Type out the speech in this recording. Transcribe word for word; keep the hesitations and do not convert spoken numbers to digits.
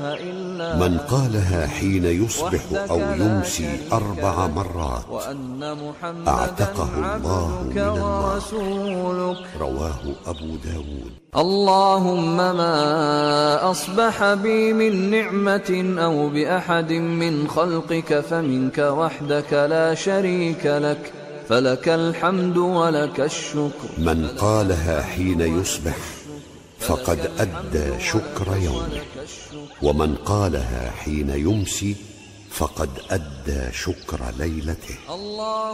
من قالها حين يصبح أو يمسي أربع مرات أعتقه الله من النار. رواه أبو داود. اللهم ما أصبح بي من نعمة أو بأحد من خلقك فمنك وحدك لا شريك لك، فلك الحمد ولك الشكر. من قالها حين يصبح فقد أدى شكر يومه، ومن قالها حين يمسي فقد أدى شكر ليلته.